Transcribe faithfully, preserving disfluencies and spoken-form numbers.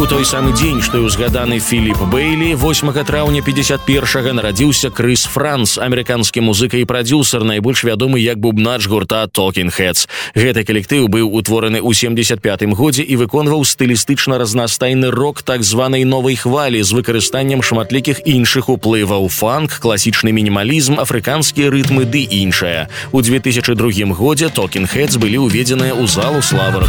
той самы дзень, што і ўзгаданы Філіп Бейлі, восьмага траўня пятьдесят першага нарадзіўся Крыс Франц, амерыканскі музыка і прадзюсар, найбольш вядомы як бубнач гурта Talking Heads. Гэты калектыў быў утвораны ў семьдесят пятым годзе і выконваў стылістычна разнастайны рок так званай новай хвалі з выкарыстаннем шматлікіх іншых уплываў: фанк, класічны мінімалізм, афрыканскія рытмы ды іншае. У две тысячи другім годзе Talking Heads былі ўведзеныя ў залу славы